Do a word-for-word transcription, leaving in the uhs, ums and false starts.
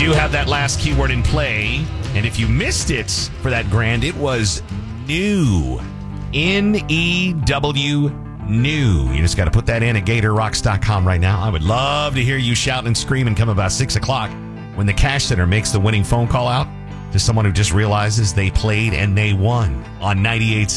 do have that last keyword in play. And if you missed it for that grand, it was new. N E W, new. You just got to put that in at gator rocks dot com right now. I would love to hear you shout and scream and come about six o'clock when the Cash Center makes the winning phone call out to someone who just realizes they played and they won on ninety-eight point seven